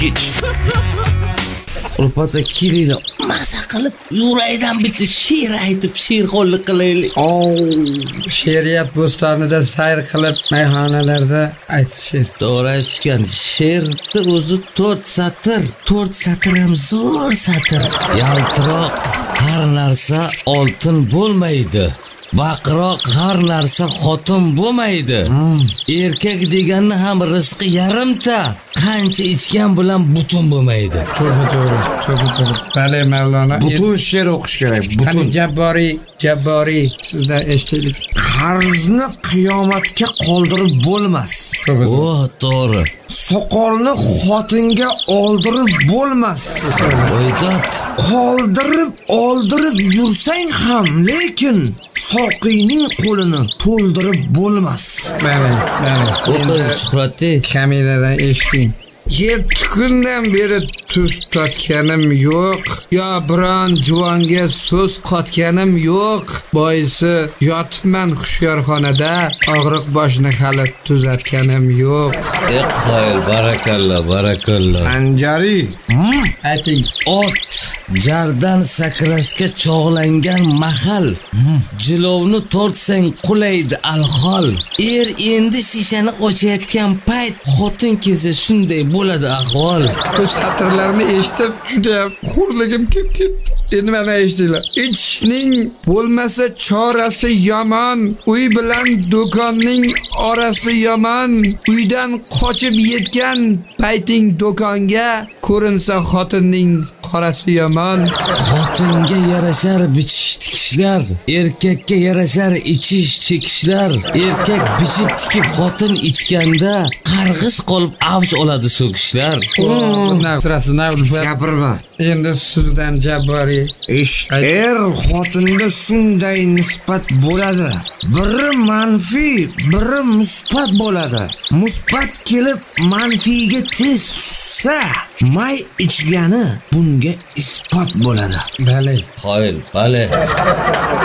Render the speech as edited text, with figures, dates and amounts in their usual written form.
Geç. Urpata kelinglar maza qilib yuraydan bitta she'r aytib she'rxonlik qilaylik. She'riyat bo'stonida sayr qilib mayxonalarda aytish she'r. To'g'ri aytishgan. She'rni o'zi 4 satr. 4 satr ham zo'r satr. Yaltiroq har narsa oltin bo'lmaydi. Baqiroq har narsa xotin bo'lmaydi. Erkak deganni ham rizqi yarimta. Qancha ichgan bilan butun bo'lmaydi. To'g'ri. Bale Mavlona. Butun she'r o'qish kerak. Butun. Jabboriy sizdan eshitaylik. Qarzni qiyomatga qoldirib bo'lmas. To'g'ri. Soqolni xotinga oldirib bo'lmas. Qo'ydat. Oldirib yursang ham, lekin soqiyning qo'lini to'ldirib bo'lmas. Bale. Endi Shuhrati Kamiladan eshiting. 7 kundan beri tuz totganim yo'q, yo biron juvonga so'z qotganim yo'q. Boisi yotibman hushyorxonada, og'riq boshni hali tuzatganim yo'q. Qoyil, barakalloh. Sanjari. Ayting. Ot jardan sakrashga chog'langan mahal. Jilovni tortsang qulaydi alhol. Endi shishani ochayotgan payt xotin kelsa shunday bo'ladi ahvol. Bu satrlarni eshitib juda xo'rligim kelib ketdi. Endi mana eshitinglar. Ichishning bo'lmasa chorasi yomon, uy bilan do'konning orasi yomon. Uydan qochib yetgan payting do'konga, ko'rinsa xotinning qorasi yomon. Xotinga yarashar bichish tikishlar, erkakka yarashar ichish chekishlar. Erkak bichib tikib xotin ichganda qarg'ish qolib avj oladi so'kishlar. Bundan sirasini Ulfat Gapirma. endi sizdan Jabboriy. Xotinda shunday nisbat bo'ladi. Biri manfiy, biri musbat bo'ladi. Musbat kelib manfiyga tez tushsa, may ichgani bunga isbot bo'ladi. Bale. Qoyil, bale.